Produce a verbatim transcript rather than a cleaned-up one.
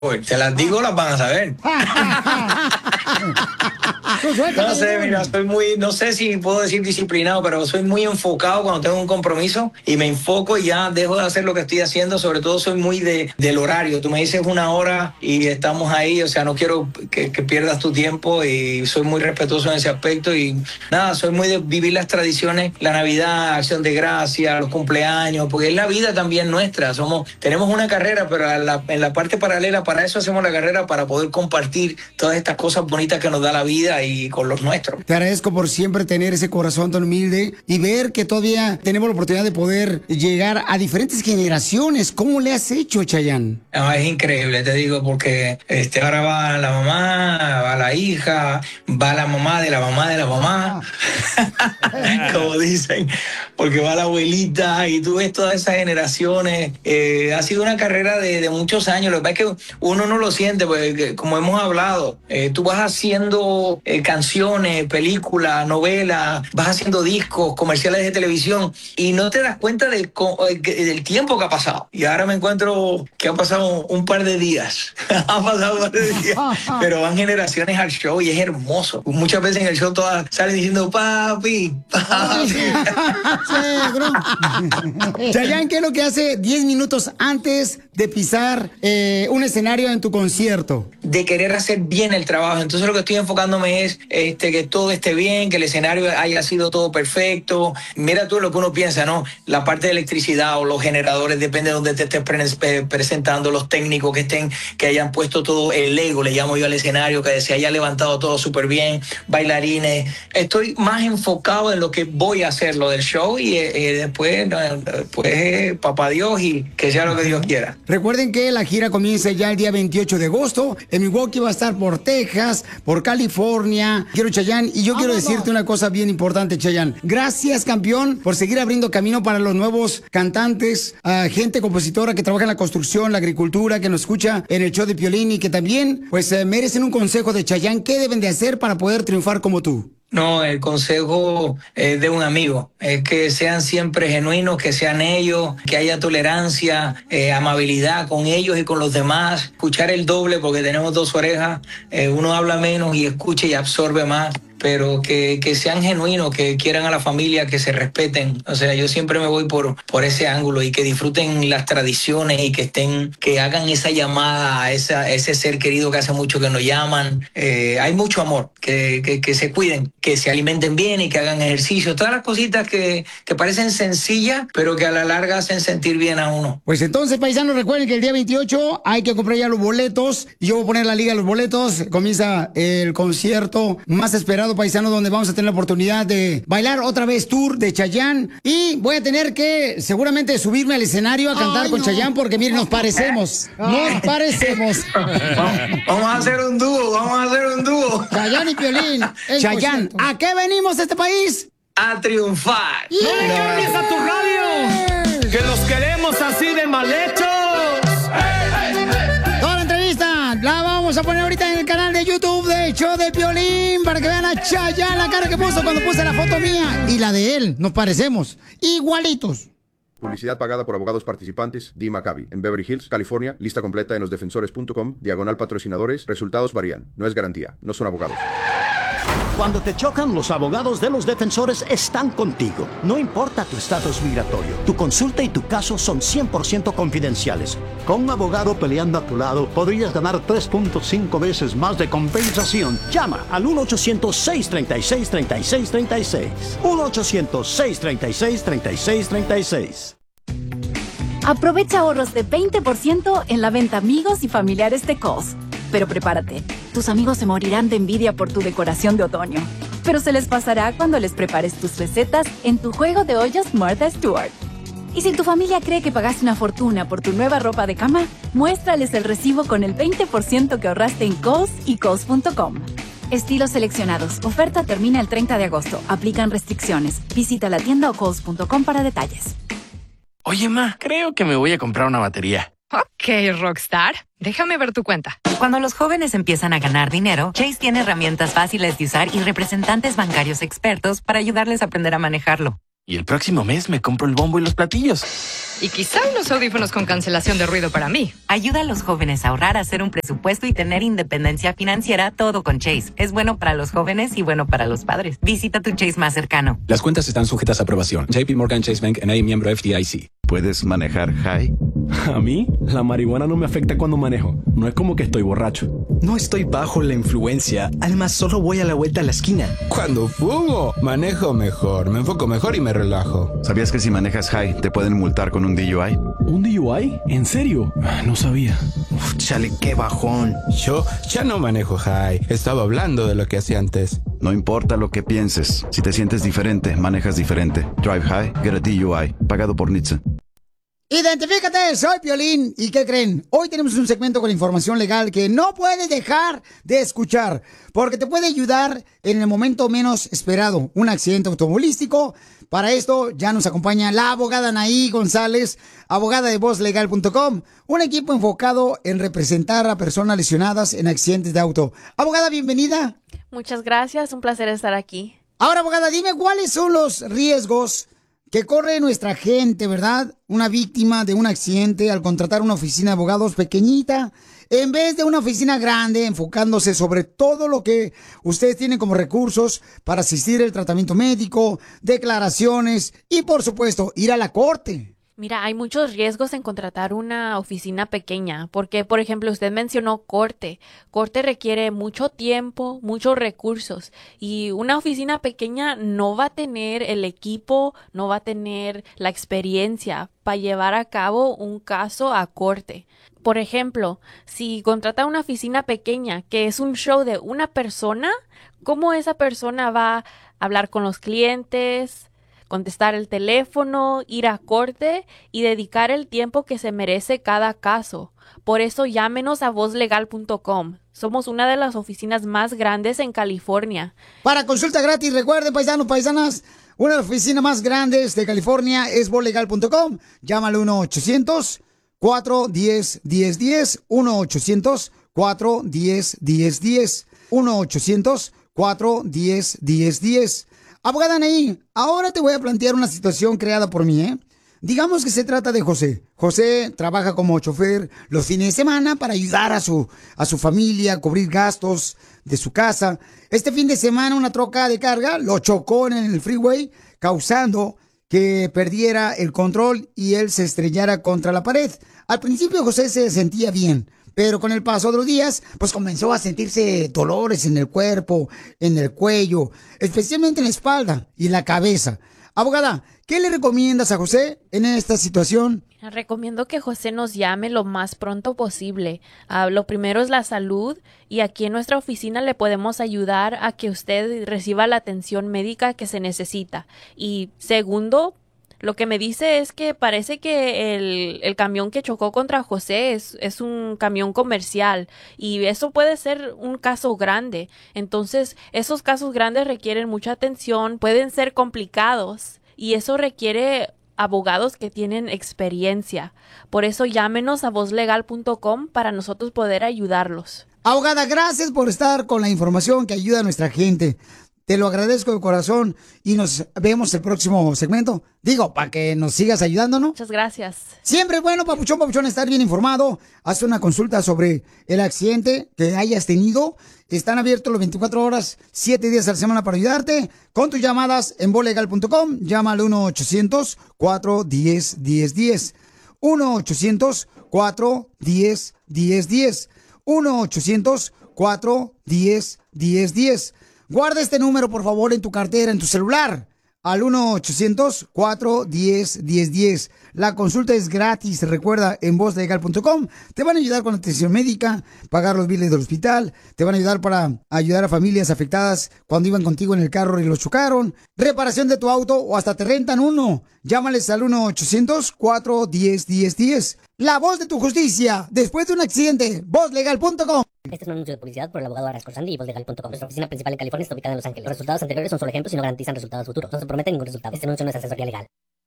Te las digo, las van a saber. No sé, mira, soy muy, no sé si puedo decir disciplinado, pero soy muy enfocado cuando tengo un compromiso y me enfoco y ya dejo de hacer lo que estoy haciendo. Sobre todo soy muy de, del horario. Tú me dices una hora y estamos ahí, o sea, no quiero que, que pierdas tu tiempo y soy muy respetuoso en ese aspecto y nada, soy muy de vivir las tradiciones, la Navidad, Acción de Gracias, los cumpleaños, porque es la vida también nuestra. Somos, tenemos una carrera, pero en la, en la parte paralela, para eso hacemos la carrera, para poder compartir todas estas cosas bonitas que nos da la vida y con los nuestros. Te agradezco por siempre tener ese corazón tan humilde y ver que todavía tenemos la oportunidad de poder llegar a diferentes generaciones. ¿Cómo le has hecho, Chayanne? No, es increíble, te digo, porque este, ahora va la mamá, va la hija, va la mamá de la mamá de la mamá, como dicen, porque va la abuelita y tú ves todas esas generaciones. Eh, ha sido una carrera de, de muchos años. Lo que pasa es que uno no lo siente, porque como hemos hablado, eh, tú vas haciendo eh, canciones, películas, novelas, vas haciendo discos, comerciales de televisión y no te das cuenta del, del tiempo que ha pasado. Y ahora me encuentro que ha pasado un par de días. ha pasado un par de días. Pero van generaciones al show y es hermoso. Muchas veces en el show todas salen diciendo papi, papi. Chayanne, ¿qué es lo que hace diez minutos antes de pisar eh, un escenario en tu concierto? De querer hacer bien el trabajo. Entonces lo que estoy enfocándome es este, que todo esté bien, que el escenario haya sido todo perfecto. Mira tú lo que uno piensa, ¿no? La parte de electricidad o los generadores, depende de donde te estés pre presentando, los técnicos que estén, que hayan puesto todo el Lego, le llamo yo al escenario, que se haya levantado todo súper bien, bailarines. Estoy más enfocado en lo que voy a hacer, lo del show y eh, después, después eh, papá Dios y que sea lo que Dios quiera. Recuerden que la gira comienza ya el día veintiocho de agosto. En Milwaukee va a estar por Texas, por California. Quiero, Chayanne, y yo quiero decirte una cosa bien importante, Chayanne. Gracias, campeón, por seguir abriendo camino para los nuevos cantantes, uh, gente compositora que trabaja en la construcción, la agricultura, que nos escucha en el show de Piolín y que también, pues, eh, merecen un consejo de Chayanne. ¿Qué deben de hacer para poder triunfar como tú? No, el consejo eh, de un amigo es que sean siempre genuinos, que sean ellos, que haya tolerancia, eh, amabilidad con ellos y con los demás, escuchar el doble porque tenemos dos orejas, eh, uno habla menos y escucha y absorbe más. Pero que, que sean genuinos, que quieran a la familia, que se respeten. O sea, yo siempre me voy por, por ese ángulo y que disfruten las tradiciones y que estén, que hagan esa llamada a esa, ese ser querido que hace mucho que nos llaman. Eh, hay mucho amor, que, que, que se cuiden, que se alimenten bien y que hagan ejercicio. Todas las cositas que, que parecen sencillas, pero que a la larga hacen sentir bien a uno. Pues entonces, paisanos, recuerden que el día veintiocho hay que comprar ya los boletos. Y yo voy a poner la liga de los boletos. Comienza el concierto más esperado, paisano, donde vamos a tener la oportunidad de bailar otra vez tour de Chayanne y voy a tener que seguramente subirme al escenario a cantar Ay, con no. Chayanne porque miren, nos parecemos, nos parecemos. Vamos a hacer un dúo, vamos a hacer un dúo. Chayanne y Piolín. Chayanne, ¿a qué venimos a este país? A triunfar. Yeah. ¡No le cambies a tu radio! ¡Que los queremos así de mal hechos! La vamos a poner ahorita en el canal de YouTube de Show de Piolín para que vean a Chayanne la cara que puso cuando puse la foto mía y la de él. Nos parecemos igualitos. Publicidad pagada por abogados participantes. Dee Maccabi. En Beverly Hills, California. Lista completa en losdefensores punto com. Diagonal patrocinadores. Resultados varían. No es garantía. No son abogados. Cuando te chocan, los abogados de Los Defensores están contigo. No importa tu estatus migratorio, tu consulta y tu caso son cien por ciento confidenciales. Con un abogado peleando a tu lado, podrías ganar tres punto cinco veces más de compensación. Llama al uno ochocientos, seis treinta y seis, treinta y seis treinta y seis. uno ochocientos, seis treinta y seis, treinta y seis treinta y seis. Aprovecha ahorros de veinte por ciento en la venta amigos y familiares de Kohl's. Pero prepárate, tus amigos se morirán de envidia por tu decoración de otoño. Pero se les pasará cuando les prepares tus recetas en tu juego de ollas Martha Stewart. Y si tu familia cree que pagaste una fortuna por tu nueva ropa de cama, muéstrales el recibo con el veinte por ciento que ahorraste en Kohl's y Kohl's punto com. Estilos seleccionados. Oferta termina el treinta de agosto. Aplican restricciones. Visita la tienda o Kohl's punto com para detalles. Oye, ma, creo que me voy a comprar una batería. Ok, Rockstar. Déjame ver tu cuenta. Cuando los jóvenes empiezan a ganar dinero, Chase tiene herramientas fáciles de usar y representantes bancarios expertos para ayudarles a aprender a manejarlo. Y el próximo mes me compro el bombo y los platillos. Y quizá unos audífonos con cancelación de ruido para mí. Ayuda a los jóvenes a ahorrar, a hacer un presupuesto y tener independencia financiera, todo con Chase. Es bueno para los jóvenes y bueno para los padres. Visita tu Chase más cercano. Las cuentas están sujetas a aprobación. J P Morgan Chase Bank N A, miembro F D I C. ¿Puedes manejar high? A mí, la marihuana no me afecta cuando manejo. No es como que estoy borracho. No estoy bajo la influencia. Además, solo voy a la vuelta a la esquina. Cuando fumo, manejo mejor, me enfoco mejor y me relajo. ¿Sabías que si manejas high, te pueden multar con un D U I? ¿Un D U I? ¿En serio? No sabía. Uf, chale, qué bajón. Yo ya no manejo high. Estaba hablando de lo que hacía antes. No importa lo que pienses. Si te sientes diferente, manejas diferente. Drive high, get a D U I. Pagado por N H T S A. Identifícate, soy Piolín. ¿Y qué creen? Hoy tenemos un segmento con información legal que no puedes dejar de escuchar, porque te puede ayudar en el momento menos esperado, un accidente automovilístico. Para esto ya nos acompaña la abogada Anaí González, abogada de voz legal punto com, un equipo enfocado en representar a personas lesionadas en accidentes de auto. Abogada, bienvenida. Muchas gracias, un placer estar aquí. Ahora, abogada, dime cuáles son los riesgos que corre nuestra gente, ¿verdad? Una víctima de un accidente al contratar una oficina de abogados pequeñita, en vez de una oficina grande, enfocándose sobre todo lo que ustedes tienen como recursos para asistir al tratamiento médico, declaraciones y, por supuesto, ir a la corte. Mira, hay muchos riesgos en contratar una oficina pequeña, porque, por ejemplo, usted mencionó corte. Corte requiere mucho tiempo, muchos recursos, y una oficina pequeña no va a tener el equipo, no va a tener la experiencia para llevar a cabo un caso a corte. Por ejemplo, si contrata una oficina pequeña, que es un show de una persona, ¿cómo esa persona va a hablar con los clientes, contestar el teléfono, ir a corte y dedicar el tiempo que se merece cada caso? Por eso llámenos a voz legal punto com. Somos una de las oficinas más grandes en California. Para consulta gratis, recuerden, paisanos, paisanas, una de las oficinas más grandes de California es voz legal punto com. Llámale uno ochocientos, cuatro uno cero, uno cero uno cero, uno ochocientos, cuatro uno cero, uno cero uno cero, uno ochocientos, cuatro uno cero, uno cero uno cero. Abogada Anaí, ahora te voy a plantear una situación creada por mí, ¿eh? Digamos que se trata de José. José trabaja como chofer los fines de semana para ayudar a su, a su familia, a cubrir gastos de su casa. Este fin de semana una troca de carga lo chocó en el freeway, causando que perdiera el control y él se estrellara contra la pared. Al principio José se sentía bien, pero con el paso de los días, pues comenzó a sentirse dolores en el cuerpo, en el cuello, especialmente en la espalda y en la cabeza. Abogada, ¿qué le recomiendas a José en esta situación? Recomiendo que José nos llame lo más pronto posible. Uh, lo primero es la salud, y aquí en nuestra oficina le podemos ayudar a que usted reciba la atención médica que se necesita. Y segundo, lo que me dice es que parece que el, el camión que chocó contra José es, es un camión comercial, y eso puede ser un caso grande. Entonces, esos casos grandes requieren mucha atención, pueden ser complicados, y eso requiere abogados que tienen experiencia. Por eso llámenos a voz legal punto com para nosotros poder ayudarlos. Abogada, gracias por estar con la información que ayuda a nuestra gente. Te lo agradezco de corazón y nos vemos el próximo segmento. Digo, para que nos sigas ayudando, ¿no? Muchas gracias. Siempre es bueno, papuchón, papuchón, estar bien informado. Haz una consulta sobre el accidente que hayas tenido. Están abiertos las veinticuatro horas, siete días a la semana para ayudarte. Con tus llamadas en voz legal punto com, llama al uno ochocientos, cuatro uno cero, uno cero uno cero. uno ochocientos, cuatro uno cero, uno cero uno cero. uno ochocientos, cuatro uno cero, uno cero uno cero. Guarda este número, por favor, en tu cartera, en tu celular, al uno ochocientos, cuatro uno cero, uno cero uno cero. La consulta es gratis, recuerda, en voz legal punto com. Te van a ayudar con atención médica, pagar los biles del hospital, te van a ayudar para ayudar a familias afectadas cuando iban contigo en el carro y los chocaron, reparación de tu auto o hasta te rentan uno. Llámales al uno ochocientos, cuatro uno cero, uno cero uno cero. La voz de tu justicia después de un accidente, voz legal punto com. Este es un anuncio de publicidad por el abogado Arasco Sandy y voz legal punto com. Nuestra oficina principal en California está ubicada en Los Ángeles. Los resultados anteriores son solo ejemplos y no garantizan resultados futuros. No se promete ningún resultado. Este anuncio no es asesoría legal.